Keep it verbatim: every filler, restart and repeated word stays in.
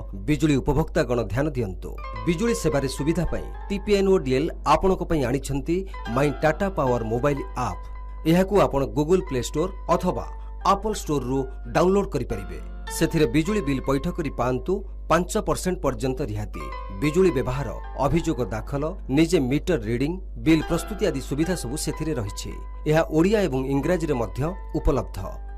बिजुली उपभोक्ता गण ध्यान दियंतु। बिजुली सेवारे सुविधा पई टीपीएनओडीएल आपणक पई आनिछंती माई टाटा पावर मोबाइल आप। एहाकू आपण गूगल प्ले स्टोर अथवा एप्पल स्टोर रु डाउनलोड करि परिबे। सेथिरे बिजुली बिल पैठ करि पांतु पांच परसेंट पर्यंत रिहाती। बिजुली व्यवहार अभियोग दाखल निजे मीटर रीडिंग बिल प्रस्तुति आदि सुविधा सबु सेथिरे रहिछि। एहा ओडिया एवं इंग्राजी रे मध्य उपलब्ध।